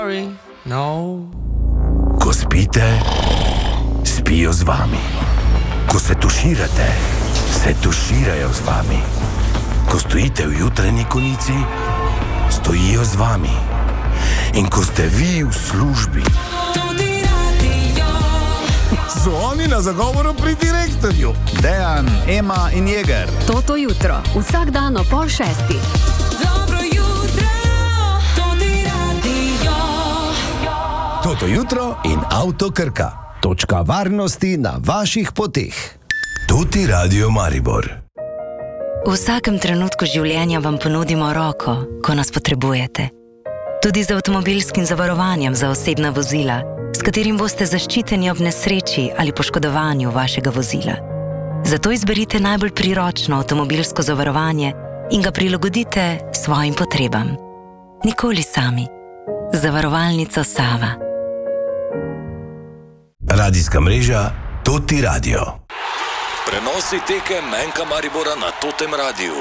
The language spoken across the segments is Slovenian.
Ko spite, spijo z vami. Ko se tuširate, se tuširajo z vami. Ko stojite v jutranji konici, stojijo z vami. In ko ste vi v službi, so oni na zagovoru pri direktorju. Dejan, Ema in Jeger. Toto jutro, vsak dan ob 5:30. Dobro jutro, Toti radio. Toto jutro in Avto Krka. Točka varnosti na vaših poteh. Toti radio Maribor. V vsakem trenutku življenja vam ponudimo roko, ko nas potrebujete. Tudi z avtomobilskim zavarovanjem za osebna vozila, s katerim boste zaščiteni ob nesreči ali poškodovanju vašega vozila. Zato izberite najbolj priročno avtomobilsko zavarovanje in ga prilagodite svojim potrebam. Nikoli sami. Zavarovalnica Sava. Radijska mreža Toti radio. Prenosi tekem Menka Maribora na Totem radiju.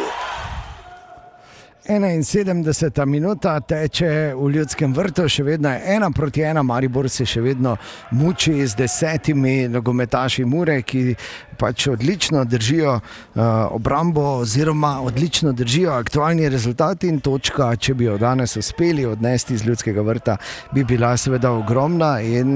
71 minuta teče v Ljudskem vrtu, še vedno je 1-1, Maribor se še vedno muči z 10 nogometaši Mure, ki pač odlično držijo obrambo oziroma odlično držijo aktualni rezultati in točka, če bi jo danes uspeli odnesti iz Ljudskega vrta, bi bila seveda ogromna in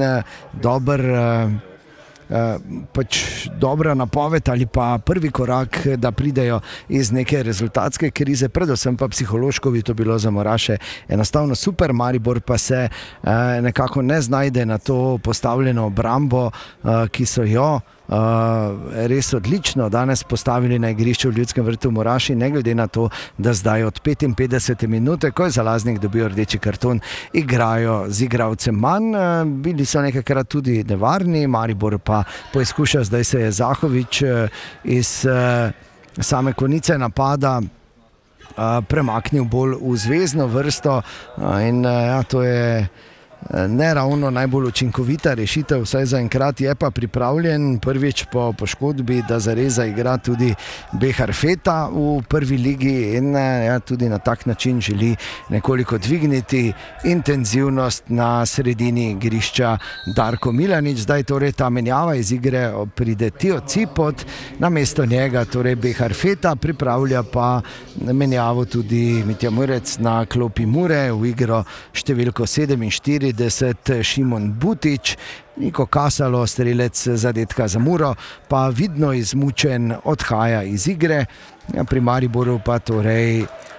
dobra napoved ali pa prvi korak, da pridejo iz neke rezultatske krize, predvsem pa psihološko bi to bilo za Moraše enostavno super. Maribor pa se nekako ne znajde na to postavljeno obrambo, ki so jo res odlično danes postavili na igrišču v Ljudskem vrtu Moraši, ne glede na to, da zdaj od 55 minute, ko je Zalaznik dobil rdeči karton, igrajo z igralcem manj. Bili so nekajkrat tudi nevarni, Maribor pa poizkuša, zdaj se je Zahovič iz same konice napada premaknil bolj v zvezno vrsto in to je ne ravno najbolj učinkovita rešitev, vsaj zaenkrat je pa pripravljen prvič po poškodbi, da zares zaigra tudi Behar Feta v prvi ligi in tudi na tak način želi nekoliko dvigniti intenzivnost na sredini igrišča Darko Milanič. Zdaj torej ta menjava iz igre pride Tio Cipot, namesto njega torej Behar Feta, pripravlja pa menjavo tudi Mitja Murec na klopi Mure, v igro številko 47 Šimon Butič, Niko Kasalo, strelec zadetka za Muro, pa vidno izmučen odhaja iz igre. Pri Mariboru pa torej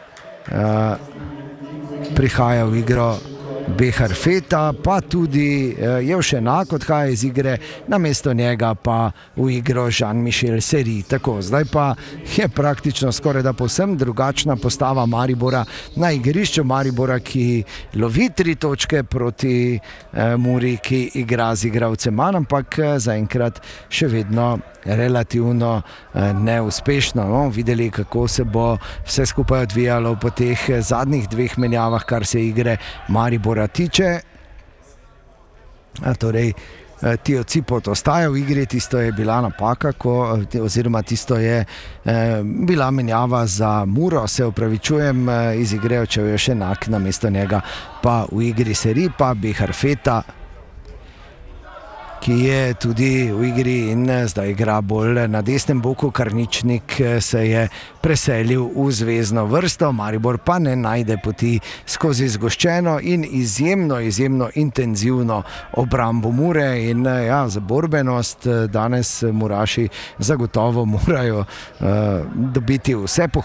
prihaja v igro Behar Feta, pa tudi Jevšenak odhaja iz igre, namesto njega pa v igro Jean-Michel Seri. Tako, zdaj pa je praktično skoraj da povsem drugačna postava Maribora na igrišču Maribora, ki lovi 3 točke proti Muri, ki igra z igralcem manj, ampak zaenkrat še vedno relativno neuspešno. No, videli, kako se bo vse skupaj odvijalo po teh zadnjih 2 menjavah, kar se igre Maribora tiče. Torej, Tio Cipot ostaja v igri, tisto je bila napaka, oziroma tisto je bila menjava za Muro, se opravičujem, iz igre odšel je še Nak, namesto njega pa v igri Seri, pa Behar Feta, ki je tudi v igri in zdaj igra bolj na desnem boku. Karničnik se je preselil v zvezno vrsto, Maribor pa ne najde poti skozi zgoščeno in izjemno intenzivno obrambo Mure in za borbenost danes Muraši zagotovo morajo dobiti vse pohvale.